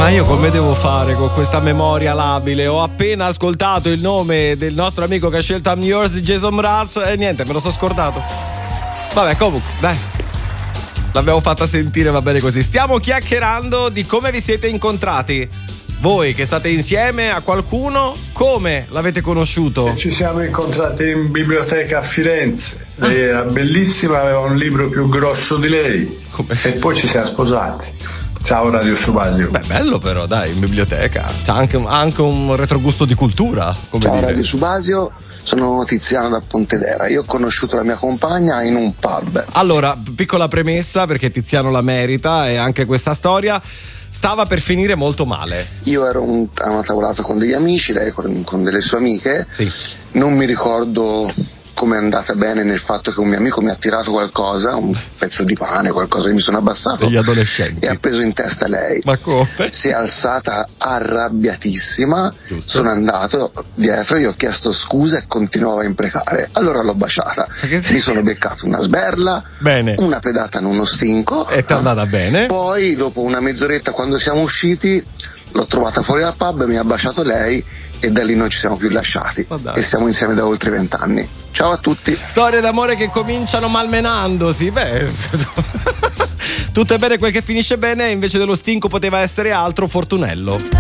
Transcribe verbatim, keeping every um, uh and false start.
Ma io come devo fare con questa memoria labile? Ho appena ascoltato il nome del nostro amico che ha scelto I'm Yours di Jason Mraz e niente, me lo so scordato. Vabbè, comunque, dai, l'abbiamo fatta sentire, va bene così. Stiamo chiacchierando di come vi siete incontrati. Voi che state insieme a qualcuno, come l'avete conosciuto? Ci siamo incontrati in biblioteca a Firenze. Lei era bellissima, aveva un libro più grosso di lei. Come? E poi ci siamo sposati. Ciao Radio Subasio. Beh, bello però, dai, in biblioteca. C'ha anche, anche un retrogusto di cultura. Come Ciao dire. Radio Subasio, sono Tiziano da Pontedera. Io ho conosciuto la mia compagna in un pub. Allora, piccola premessa perché Tiziano la merita e anche questa storia stava per finire molto male. Io ero un, a una tavolata con degli amici, lei con, con delle sue amiche. Sì. Non mi ricordo come è andata bene nel fatto che un mio amico mi ha tirato qualcosa, un pezzo di pane, qualcosa che mi sono abbassato. Degli adolescenti. E ha preso in testa lei. Ma come? Si è alzata arrabbiatissima. Giusto. Sono andato dietro, gli ho chiesto scusa e continuava a imprecare. Allora l'ho baciata. Che... Mi sono beccato una sberla, bene, una pedata in uno stinco. E ti è andata bene. Poi dopo una mezz'oretta, quando siamo usciti, l'ho trovata fuori dal pub, mi ha baciato lei e da lì non ci siamo più lasciati. E siamo insieme da oltre vent'anni. Ciao a tutti. Storie d'amore che cominciano malmenandosi. Beh, tutto è bene quel che finisce bene, invece dello stinco poteva essere altro, Fortunello.